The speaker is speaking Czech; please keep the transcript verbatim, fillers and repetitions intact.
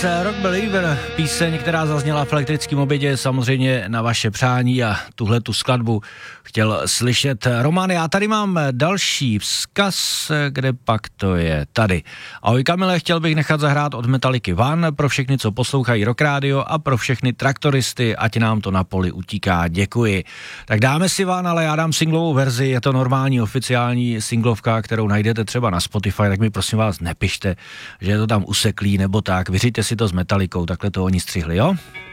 Eagles, Rock Believer, píseň, která zazněla v Elektrickém obědě, samozřejmě na vaše přání a tuhle tu skladbu chtěl slyšet Roman. Já tady mám další vzkaz, kde pak to je tady. Ahoj Kamile, chtěl bych nechat zahrát od Metallicy One pro všechny, co poslouchají Rock Radio a pro všechny traktoristy, ať nám to na poli utíká, děkuji. Tak dáme si One, ale já dám singlovou verzi, je to normální oficiální singlovka, kterou najdete třeba na Spotify, tak mi prosím vás nepište, že je to tam useklý nebo tak, vyřiďte si to s Metallicou, takhle to oni střihli, jo?